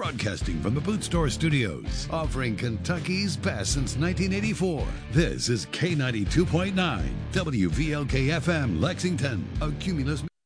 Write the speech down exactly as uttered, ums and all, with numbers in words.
Broadcasting from the Boot Store Studios, offering Kentucky's best since nineteen eighty-four. This is K ninety-two point nine, W V L K F M, Lexington, a Cumulus